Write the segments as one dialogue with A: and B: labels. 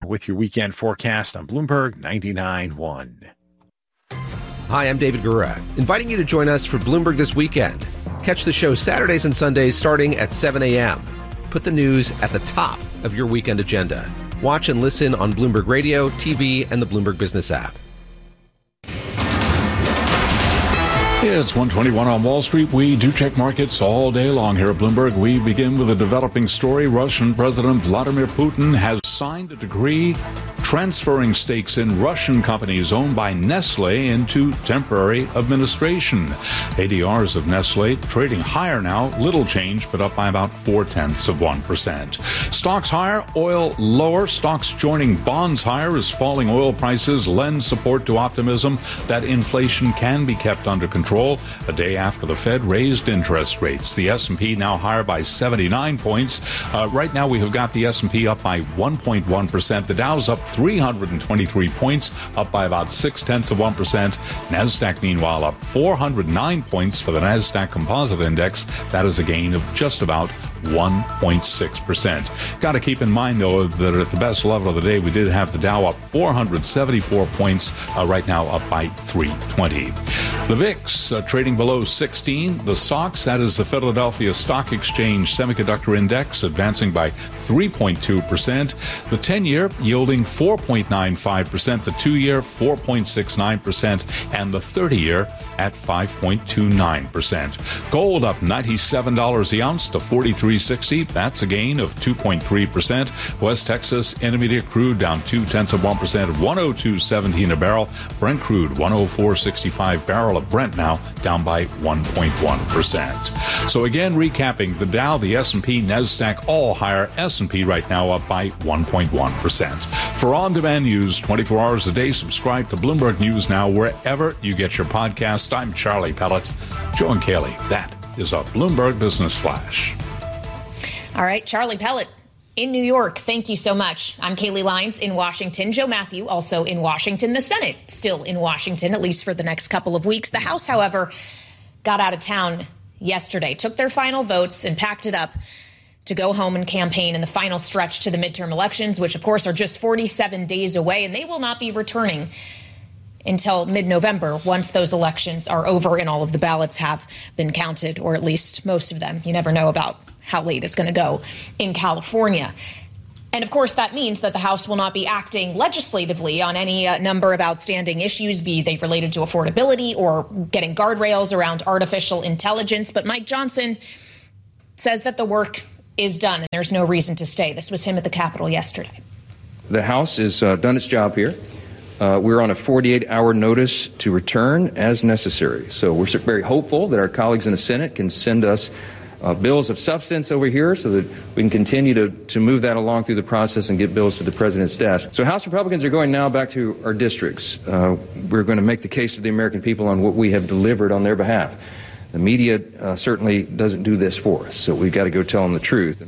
A: with your weekend forecast on Bloomberg 99.1.
B: Hi, I'm David Gura, inviting you to join us for Bloomberg This Weekend. Catch the show Saturdays and Sundays starting at 7 a.m. Put the news at the top of your weekend agenda. Watch and listen on Bloomberg Radio, TV, and the Bloomberg Business app.
C: It's 1:21 on Wall Street. We do check markets all day long here at Bloomberg. We begin with a developing story. Russian President Vladimir Putin has signed a decree transferring stakes in Russian companies owned by Nestle into temporary administration. ADRs of Nestle trading higher now, little change, but up by about 0.4%. Stocks higher, oil lower. Stocks joining bonds higher as falling oil prices lend support to optimism that inflation can be kept under control a day after the Fed raised interest rates. The S&P now higher by 79 points. Right now we have got the S&P up by 1.1%. The Dow's up 323 points, up by about 0.6%. NASDAQ, meanwhile, up 409 points for the NASDAQ Composite Index. That is a gain of just about 1.6%. Got to keep in mind, though, that at the best level of the day, we did have the Dow up 474 points, right now up by 320. The VIX trading below 16. The SOX, that is the Philadelphia Stock Exchange Semiconductor Index, advancing by 3.2%. The 10-year yielding 4.95%. The 2-year 4.69%. And the 30-year at 5.29%. Gold up $97 the ounce to $43.60. That's a gain of 2.3%. West Texas Intermediate crude down 0.2%, 102.17 a barrel. Brent crude 104.65 barrel of Brent now down by 1.1%. So again, recapping, the Dow, the S&P, NASDAQ all higher. S&P right now up by 1.1%. For on-demand news 24 hours a day, subscribe to Bloomberg News Now wherever you get your podcast. I'm Charlie Pellet. Joe and Kaylee, that is a Bloomberg Business Flash.
D: All right, Charlie Pellet in New York. Thank you so much. I'm Kaylee Lyons in Washington. Joe Matthew also in Washington. The Senate still in Washington, at least for the next couple of weeks. The House, however, got out of town yesterday, took their final votes and packed it up to go home and campaign in the final stretch to the midterm elections, which, of course, are just 47 days away, and they will not be returning until mid-November, once those elections are over and all of the ballots have been counted, or at least most of them. You never know about how late it's going to go in California. And of course, that means that the House will not be acting legislatively on any number of outstanding issues, be they related to affordability or getting guardrails around artificial intelligence. But Mike Johnson says that the work is done and there's no reason to stay. This was him at the Capitol yesterday.
E: The House has done its job here. We're on a 48-hour notice to return as necessary. So we're very hopeful that our colleagues in the Senate can send us bills of substance over here so that we can continue to move that along through the process and get bills to the president's desk. So House Republicans are going now back to our districts. We're going to make the case to the American people on what we have delivered on their behalf. The media certainly doesn't do this for us, so we've got to go tell them the truth.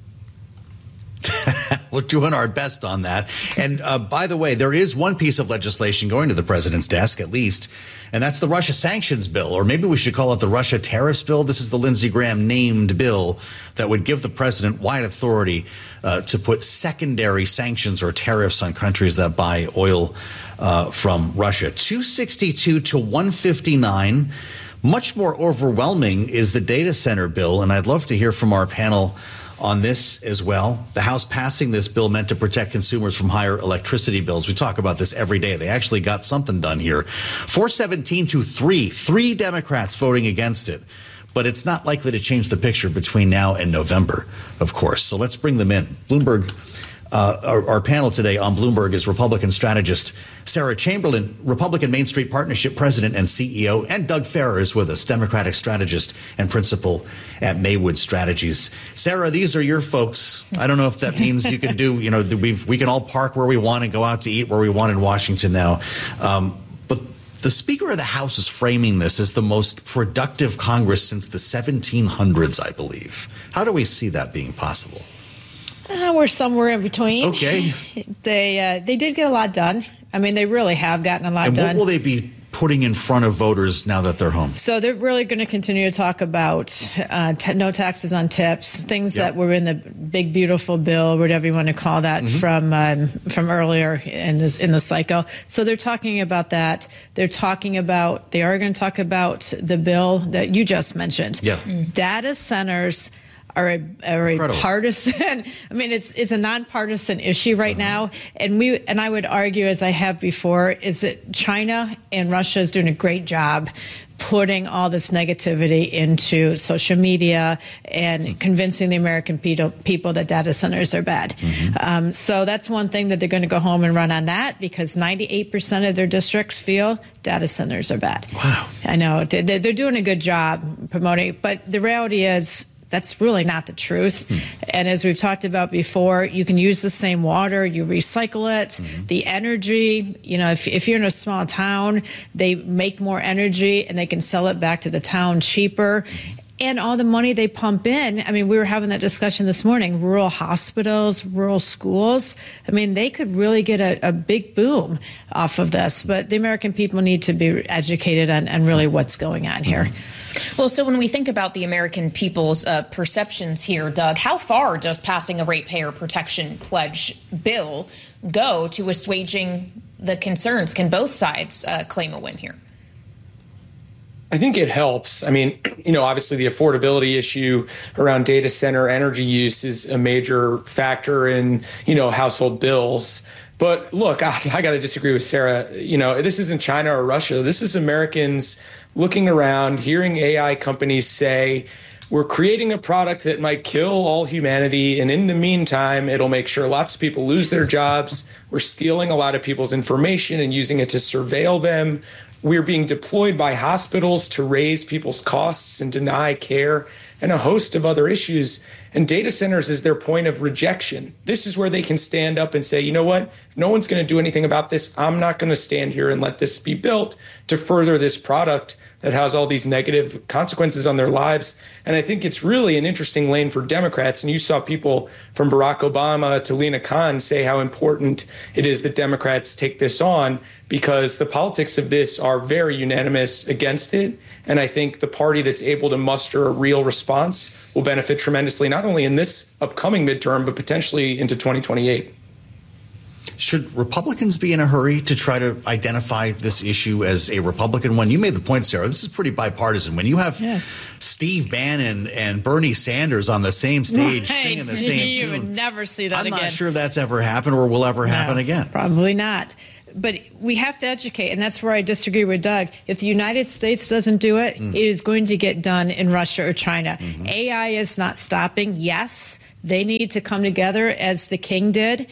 F: We're doing our best on that. And by the way, there is one piece of legislation going to the president's desk, at least, and that's the Russia sanctions bill, or maybe we should call it the Russia tariffs bill. This is the Lindsey Graham named bill that would give the president wide authority to put secondary sanctions or tariffs on countries that buy oil from Russia. 262 to 159. Much more overwhelming is the data center bill, and I'd love to hear from our panel on this as well. The House passing this bill meant to protect consumers from higher electricity bills. We talk about this every day. They actually got something done here. 417 to 3. 3 Democrats voting against it. But it's not likely to change the picture between now and November, of course. So let's bring them in. Bloomberg, our panel today on Bloomberg is Republican strategist Sarah Chamberlain, Republican Main Street Partnership president and CEO, and Doug Farrar is with us, Democratic strategist and principal at Maywood Strategies. Sarah, these are your folks. I don't know if that means you can do, we can all park where we want and go out to eat where we want in Washington now. But the Speaker of the House is framing this as the most productive Congress since the 1700s, I believe. How do we see that being possible?
G: We're somewhere in between.
F: Okay.
G: They did get a lot done. I mean, they really have gotten a lot done.
F: And what will they be putting in front of voters now that they're home?
G: So they're really going to continue to talk about no taxes on tips, things that were in the big beautiful bill, whatever you want to call that, from earlier in the cycle. So they're talking about that. They are going to talk about the bill that you just mentioned. Yeah. Data centers are a partisan. I mean, it's a nonpartisan issue right now, and I would argue, as I have before, is that China and Russia is doing a great job putting all this negativity into social media and convincing the American people that data centers are bad. So that's one thing that they're going to go home and run on that, because 98% of their districts feel data centers are bad. Wow. I know they're doing a good job promoting it, but the reality is, that's really not the truth. And as we've talked about before, you can use the same water, you recycle it, the energy, if you're in a small town, they make more energy and they can sell it back to the town cheaper. And all the money they pump in, I mean, we were having that discussion this morning, rural hospitals, rural schools. I mean, they could really get a big boom off of this. But the American people need to be educated on really what's going on here.
D: Well, so when we think about the American people's perceptions here, Doug, how far does passing a ratepayer protection pledge bill go to assuaging the concerns? Can both sides claim a win here?
H: I think it helps. I mean, obviously the affordability issue around data center energy use is a major factor in, household bills. But look, I got to disagree with Sarah. This isn't China or Russia. This is Americans looking around, hearing AI companies say, we're creating a product that might kill all humanity. And in the meantime, it'll make sure lots of people lose their jobs. We're stealing a lot of people's information and using it to surveil them. We're being deployed by hospitals to raise people's costs and deny care, and a host of other issues. And data centers is their point of rejection. This is where they can stand up and say, you know what, if no one's going to do anything about this, I'm not going to stand here and let this be built to further this product that has all these negative consequences on their lives. And I think it's really an interesting lane for Democrats. And you saw people from Barack Obama to Lina Khan say how important it is that Democrats take this on, because the politics of this are very unanimous against it. And I think the party that's able to muster a real response will benefit tremendously, not only in this upcoming midterm, but potentially into 2028.
F: Should Republicans be in a hurry to try to identify this issue as a Republican one? You made the point, Sarah. This is pretty bipartisan. When you have Steve Bannon and Bernie Sanders on the same stage singing the same tune,
G: you would never see that again.
F: I'm not sure that's ever happened or will ever happen again.
G: Probably not. But we have to educate, and that's where I disagree with Doug. If the United States doesn't do it, it is going to get done in Russia or China. AI is not stopping. Yes, they need to come together as the King did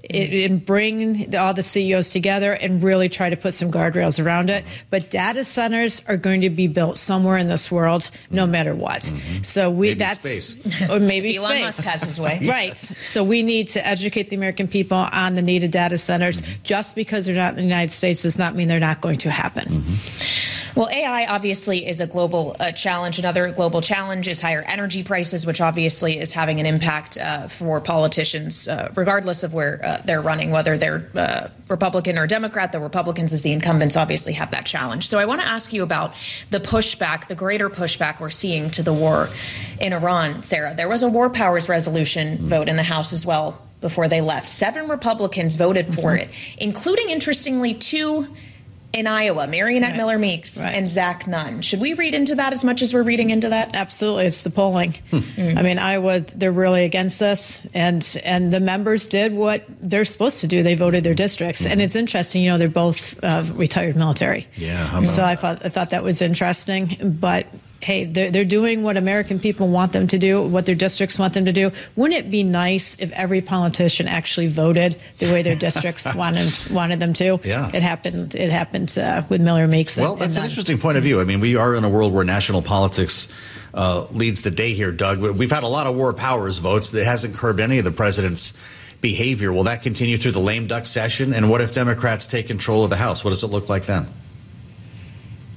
G: and bring all the CEOs together and really try to put some guardrails around it. But data centers are going to be built somewhere in this world, no matter what. So
F: space.
G: Or maybe
D: Elon Musk has his way.
G: Right. So we need to educate the American people on the need of data centers. Just because they're not in the United States does not mean they're not going to happen.
D: Well, AI obviously is a global challenge. Another global challenge is higher energy prices, which obviously is having an impact for politicians, regardless of where they're running, whether they're Republican or Democrat. The Republicans, as the incumbents, obviously have that challenge. So I want to ask you about the pushback, the greater pushback we're seeing to the war in Iran. Sarah, there was a war powers resolution vote in the House as well before they left. 7 Republicans voted for it, including, interestingly, 2 in Iowa, Marionette Miller Meeks and Zach Nunn. Should we read into that as much as we're reading into that?
G: Absolutely. It's the polling. I mean, Iowa, they're really against this. And the members did what they're supposed to do. They voted their districts. And it's interesting, they're both retired military.
F: Yeah.
G: So I thought that was interesting. But hey, they're doing what American people want them to do, what their districts want them to do. Wouldn't it be nice if every politician actually voted the way their districts wanted them to?
F: Yeah.
G: It happened with Miller Meeks.
F: Well, that's an interesting point of view. I mean, we are in a world where national politics leads the day here, Doug. We've had a lot of war powers votes that hasn't curbed any of the president's behavior. Will that continue through the lame duck session? And what if Democrats take control of the House? What does it look like then?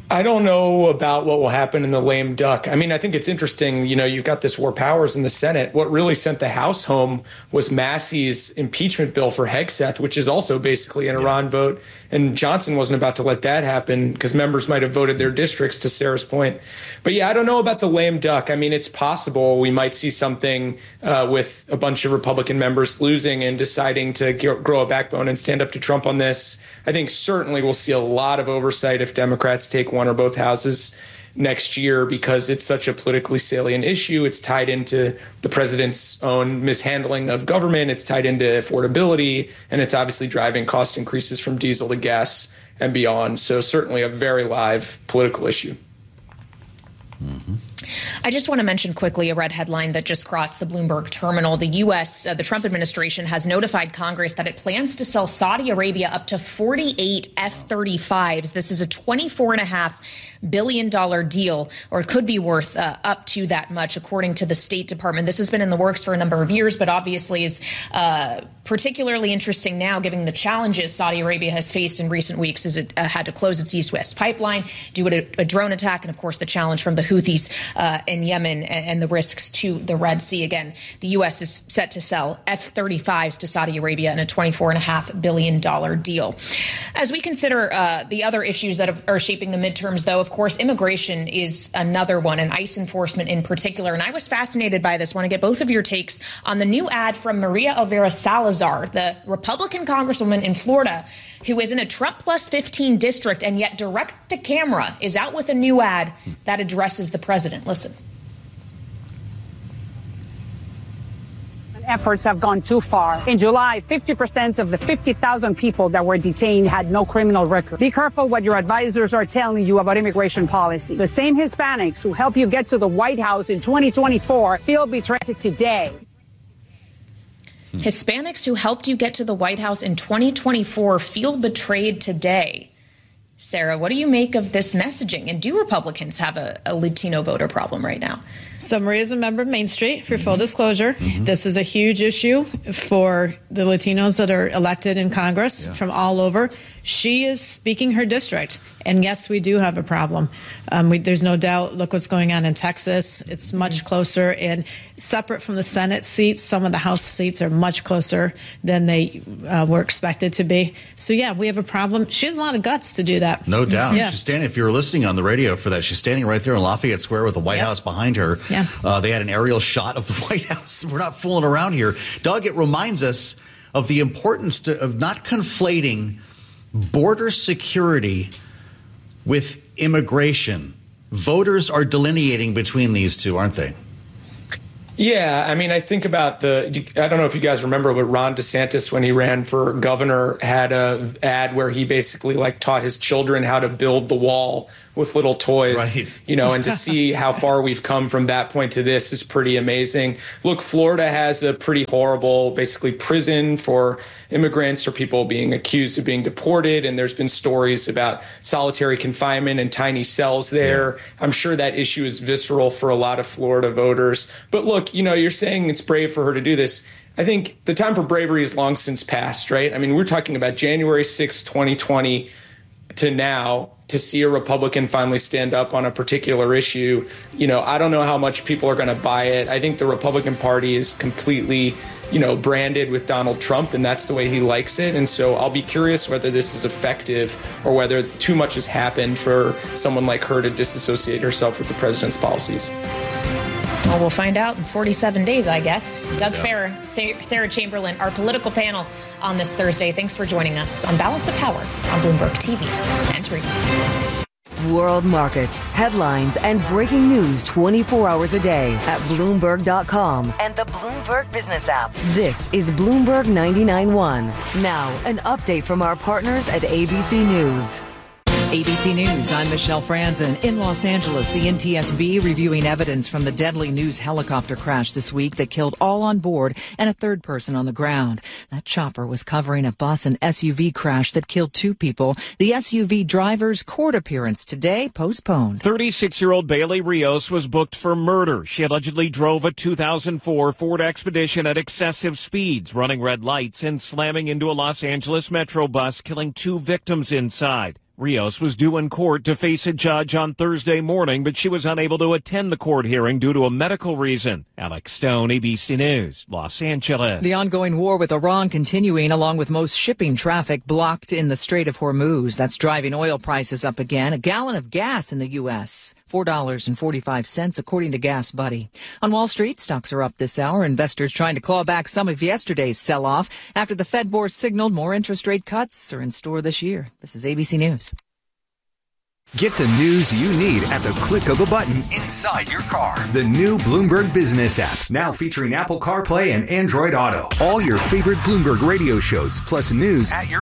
H: I don't know about what will happen in the lame duck. I mean, I think it's interesting. You've got this war powers in the Senate. What really sent the House home was Massey's impeachment bill for Hegseth, which is also basically an Iran vote. And Johnson wasn't about to let that happen because members might have voted their districts, to Sarah's point. But yeah, I don't know about the lame duck. I mean, it's possible we might see something with a bunch of Republican members losing and deciding to grow a backbone and stand up to Trump on this. I think certainly we'll see a lot of oversight if Democrats take one or both houses next year because it's such a politically salient issue. It's tied into the president's own mishandling of government. It's tied into affordability, and it's obviously driving cost increases from diesel to gas and beyond. So certainly a very live political issue.
D: Mm-hmm. I just want to mention quickly a red headline that just crossed the Bloomberg terminal. The U.S., the Trump administration has notified Congress that it plans to sell Saudi Arabia up to 48 F-35s. This is a $24.5 billion deal, or it could be worth up to that much, according to the State Department. This has been in the works for a number of years, but obviously is particularly interesting now, given the challenges Saudi Arabia has faced in recent weeks as it had to close its East-West pipeline, do a drone attack, and, of course, the challenge from the Houthis in Yemen and the risks to the Red Sea. Again, the U.S. is set to sell F-35s to Saudi Arabia in a $24.5 billion deal. As we consider the other issues that are shaping the midterms, though, of course, immigration is another one, and ICE enforcement in particular. And I was fascinated by this. I want to get both of your takes on the new ad from Maria Elvira Salazar, the Republican congresswoman in Florida, who is in a Trump plus 15 district, and yet direct to camera is out with a new ad that addresses the president. Listen.
I: Efforts have gone too far. In July, 50% of the 50,000 people that were detained had no criminal record. Be careful what your advisors are telling you about immigration policy. The same Hispanics who help you get to the White House in 2024 feel betrayed today.
D: Hispanics who helped you get to the White House in 2024 feel betrayed today. Sarah, what do you make of this messaging? And do Republicans have a Latino voter problem right now?
G: So Maria's a member of Main Street, for full disclosure. This is a huge issue for the Latinos that are elected in Congress from all over. She is speaking her district. And yes, we do have a problem. There's no doubt. Look what's going on in Texas. It's much closer. And separate from the Senate seats, some of the House seats are much closer than they were expected to be. So, yeah, we have a problem. She has a lot of guts to do that.
F: No doubt.
G: Yeah.
F: She's standing, if you were listening on the radio for that, she's standing right there in Lafayette Square with the White House behind her.
G: Yeah.
F: They had an aerial shot of the White House. We're not fooling around here. Doug, it reminds us of the importance of not conflating border security with immigration. Voters are delineating between these two, aren't they?
H: Yeah, I mean, I think about I don't know if you guys remember, but Ron DeSantis, when he ran for governor, had a ad where he basically taught his children how to build the wall with little toys,
F: right.
H: And to see how far we've come from that point to this is pretty amazing. Look, Florida has a pretty horrible, basically prison for immigrants or people being accused of being deported. And there's been stories about solitary confinement and tiny cells there. Yeah. I'm sure that issue is visceral for a lot of Florida voters. But look, you're saying it's brave for her to do this. I think the time for bravery is long since past, right? I mean, we're talking about January 6, 2020 to now. To see a Republican finally stand up on a particular issue, I don't know how much people are going to buy it. I think the Republican Party is completely, branded with Donald Trump, and that's the way he likes it. And so I'll be curious whether this is effective or whether too much has happened for someone like her to disassociate herself with the president's policies.
D: Well, we'll find out in 47 days, I guess. Doug Farrar, Sarah Chamberlain, our political panel on this Thursday. Thanks for joining us on Balance of Power on Bloomberg TV and radio.
J: World markets, headlines, and breaking news 24 hours a day at Bloomberg.com and the Bloomberg Business app. This is Bloomberg 99.1. Now, an update from our partners at ABC News.
K: ABC News, I'm Michelle Franzen. In Los Angeles, the NTSB reviewing evidence from the deadly news helicopter crash this week that killed all on board and a third person on the ground. That chopper was covering a bus and SUV crash that killed 2 people. The SUV driver's court appearance today postponed.
L: 36-year-old Bailey Rios was booked for murder. She allegedly drove a 2004 Ford Expedition at excessive speeds, running red lights and slamming into a Los Angeles Metro bus, killing 2 victims inside. Rios was due in court to face a judge on Thursday morning, but she was unable to attend the court hearing due to a medical reason. Alex Stone, ABC News, Los Angeles.
K: The ongoing war with Iran continuing, along with most shipping traffic blocked in the Strait of Hormuz. That's driving oil prices up again. A gallon of gas in the U.S., $4.45, according to Gas Buddy. On Wall Street, stocks are up this hour. Investors trying to claw back some of yesterday's sell-off after the Fed board signaled more interest rate cuts are in store this year. This is ABC News.
M: Get the news you need at the click of a button inside your car. The new Bloomberg Business app, now featuring Apple CarPlay and Android Auto. All your favorite Bloomberg radio shows, plus news at your